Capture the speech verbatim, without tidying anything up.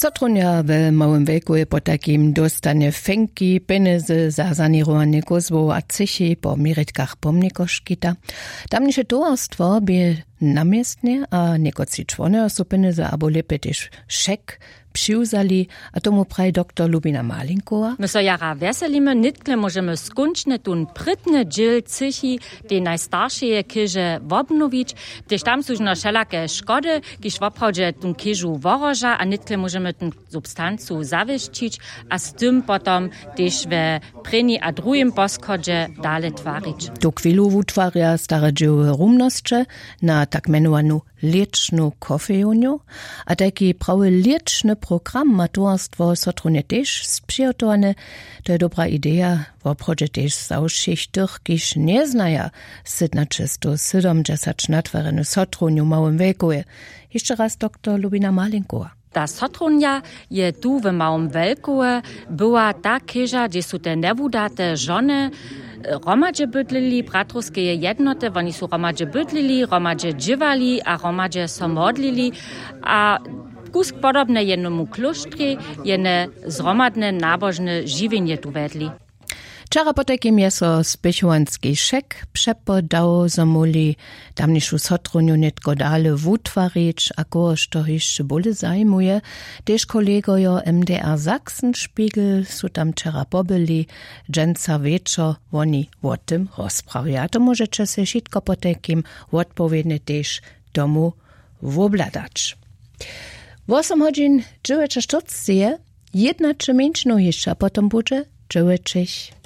Sotrunja w małym wieku po takim dostanie fenki, pieniądze za zanirowanie kozłów a cychi po mirytkach pomnikoszkita. Tamniejsze towarstwo by namiestnie, a niekoci człony osobiny za abo lepiej też szek přiwzali, a tomu praj doktor Lubina Malinkowa. My so jara weselimy, nitkle możemy skończny tun prytny dziel cychi, tej najstarszej kyże wobnowić, gdyż tam są no wszelakie szkody, gdyż woprawdzie tun kyżu woroża, a nitkle możemy tun substancu zawieszcić, a z tym potom też we preni a drugim poschodzie dalej twarić. Do chwilu utwarja stare dzieły rumnosće na tak menowanu lieczną kofeuniu, a taki prawy lieczny program ma towarstwo Sotrunje też sprzygotowane. To je dobra idea, woprawdzie też zauszych tych, kiż nie znaja tysiąc siedemdziesiąt natwarenu Sotrunju małym wieku. Jeszcze raz doktor Lubina Malinkowa. Ta Sotrunja je tu w małym wieku była ta kyża, gdzie są te niewudate żony, romadže bydlili, bratrowskie jednoty, oni są romadže bydlili, romadže dżywali, a romadže so modlili, a kusk podobne jednomu kloštri, jene zromadne nabožne živenje tu vedli. Wczoraj po takim jeso spichovanski szek przepodał zamuli tamniejszą Sotrunju nitko dale wutwarić, a kogoż to jeszcze bole zajmuje. Też kolegojo M D R Sachsenspiegel su tam wczoraj pobyli, dżęca wieczor, oni o tym rozprawia. A to możecie się szybko po takim odpowiednie też domu wobladać. Osiem godzin dziewięć sztuc, jedna czy mniejszą jeszcze, a potem będzie dziewięć.